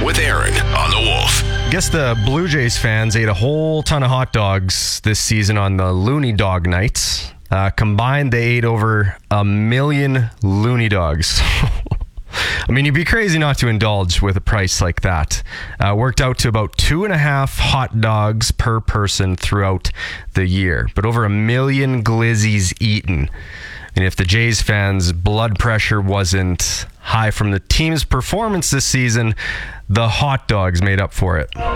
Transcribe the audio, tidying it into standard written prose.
with Aaron on the Wolf. I guess the Blue Jays fans ate a whole ton of hot dogs this season on the Looney Dog nights. Combined, they ate over 1 million Looney Dogs. I mean, you'd be crazy not to indulge with a price like that. Worked out to about 2.5 hot dogs per person throughout the year, but over 1 million glizzies eaten. And if the Jays fans' blood pressure wasn't high from the team's performance this season, the hot dogs made up for it.